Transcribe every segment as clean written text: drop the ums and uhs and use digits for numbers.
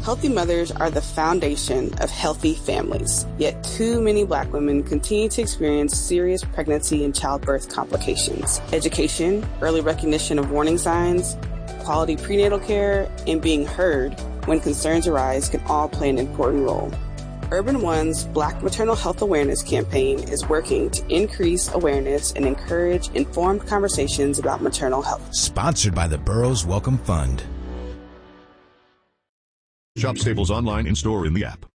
Healthy mothers are the foundation of healthy families, yet too many Black women continue to experience serious pregnancy and childbirth complications. Education, early recognition of warning signs, quality prenatal care, and being heard when concerns arise can all play an important role. Urban One's Black Maternal Health Awareness campaign is working to increase awareness and encourage informed conversations about maternal health. Sponsored by the Burroughs Welcome Fund. Shop Staples online, in-store, in the app.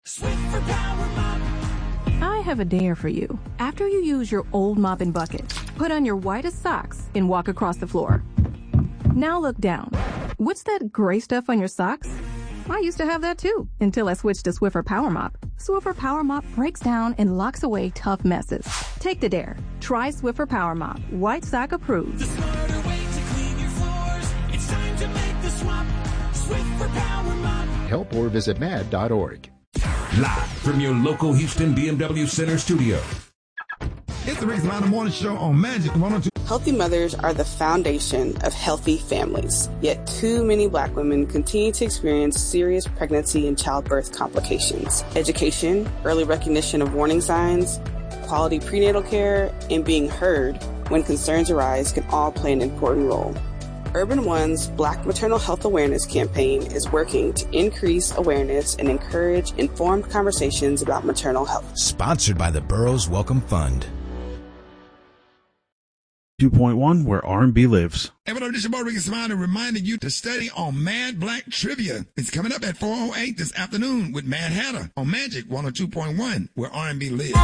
I have a dare for you. After you use your old mop and bucket, put on your whitest socks and walk across the floor. Now look down. What's that gray stuff on your socks? I used to have that too, until I switched to Swiffer Power Mop. Swiffer Power Mop breaks down and locks away tough messes. Take the dare. Try Swiffer Power Mop. White sock approved. The smarter way to clean your floors. It's time to make the swap. Swiffer Power Mop. Help or visit mad.org. Live from your local Houston BMW Center studio. It's the Rick Smiley Morning Show on Magic 102. Healthy mothers are the foundation of healthy families, yet too many Black women continue to experience serious pregnancy and childbirth complications. Education, early recognition of warning signs, quality prenatal care, and being heard when concerns arise can all play an important role. Urban One's Black Maternal Health Awareness campaign is working to increase awareness and encourage informed conversations about maternal health. Sponsored by the Burroughs Welcome Fund. 2.1, where R&B lives. Hey, what up, this is your boy Ricky Smiley reminding you to study on Mad Black Trivia. It's coming up at 4:08 this afternoon with Mad Hatter on Magic 102.1, where R&B lives.